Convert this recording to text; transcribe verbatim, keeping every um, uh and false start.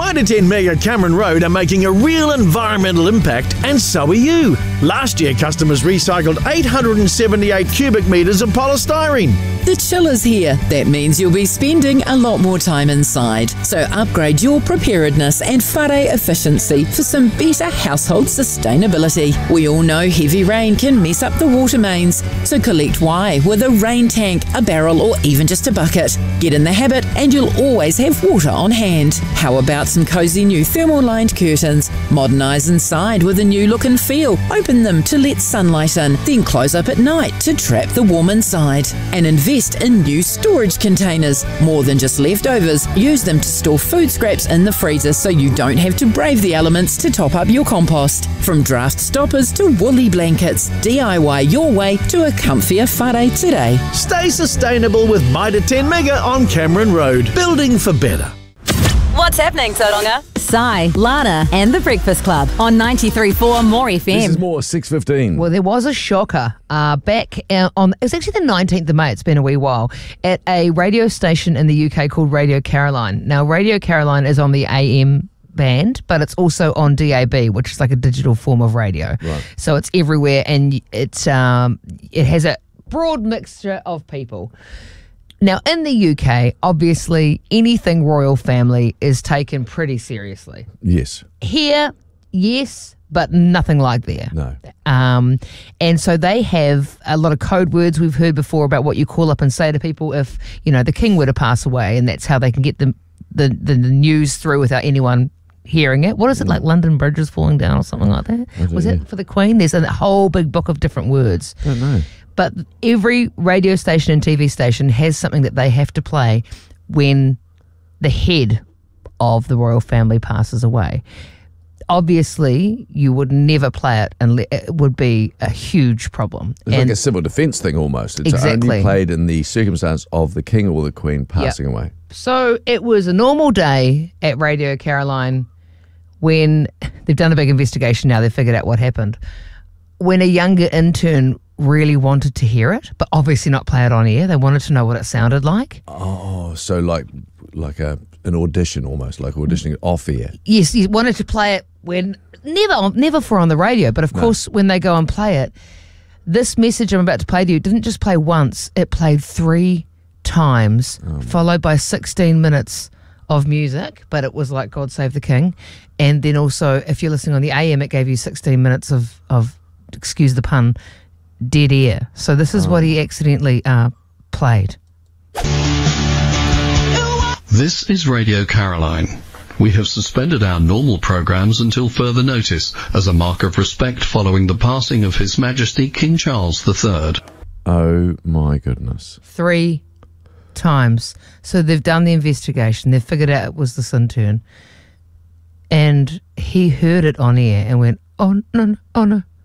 Mitre ten Meg at Cameron Road are making a real environmental impact, and so are you. Last year, customers recycled eight hundred seventy-eight cubic metres of polystyrene. The chill is here. That means you'll be spending a lot more time inside. So upgrade your preparedness and whare efficiency for some better household sustainability. We all know heavy rain can mess up the water mains, so collect why with a rain tank, a barrel or even just a bucket. Get in the habit and you'll always have water on hand. How about some cosy new thermal lined curtains? Modernise inside with a new look and feel. Open them to let sunlight in, then close up at night to trap the warm inside. And invest in new storage containers. More than just leftovers, use them to store food scraps in the freezer so you don't have to brave the elements to top up your compost. From draft stoppers to woolly blankets, D I Y your way to a comfier whare today. Stay sustainable with Mitre ten Mega on Cameron Road. Building for better. What's happening, Tauranga? Sai, Lana and The Breakfast Club on ninety-three point four More F M. This is more six fifteen. Well, there was a shocker uh, back uh, on, it was actually the nineteenth of May, it's been a wee while, at a radio station in the U K called Radio Caroline. Now, Radio Caroline is on the A M band, but it's also on D A B, which is like a digital form of radio. Right. So it's everywhere, and it's um, it has a broad mixture of people. Now, in the U K, obviously, anything royal family is taken pretty seriously. Yes. Here, yes, but nothing like there. No. Um, and so they have a lot of code words we've heard before about what you call up and say to people if, you know, the king were to pass away, and that's how they can get the the, the, the news through without anyone hearing it. What is it, like London bridges falling down or something like that? Was it for the Queen? There's a whole big book of different words. I don't know. But every radio station and T V station has something that they have to play when the head of the royal family passes away. Obviously, you would never play it, and it would be a huge problem. It's and like a civil defence thing almost. It's Exactly. only played in the circumstance of the king or the queen passing Yep. away. So it was a normal day at Radio Caroline when they've done a big investigation now, they've figured out what happened. When a younger intern really wanted to hear it, but obviously not play it on air. They wanted to know what it sounded like. Oh, so like like a an audition almost, like auditioning off air. Yes, he wanted to play it when never never for on the radio, but of No. course when they go and play it, this message I'm about to play to you didn't just play once, it played three times, Oh, followed by sixteen minutes of music, but it was like God Save the King. And then also, if you're listening on the A M, it gave you sixteen minutes of, of excuse the pun, dead air. So this is oh. what he accidentally uh, played. This is Radio Caroline. We have suspended our normal programmes until further notice as a mark of respect following the passing of His Majesty King Charles the Third. Oh my goodness. Three times. So they've done the investigation. They've figured out it was this intern. And he heard it on air and went, oh, no, no, oh, no,